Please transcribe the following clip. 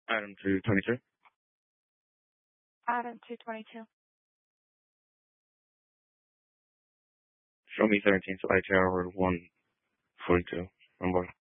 Item 222. Item 222. Show me 17 July Tower 142. Number.